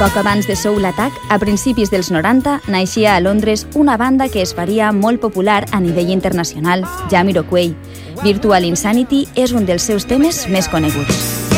Poc abans de Soul Attack, a principis dels 90, naixia a Londres una banda que es faria molt popular a nivell internacional, Jamiroquai. Virtual Insanity és un dels seus temes més coneguts.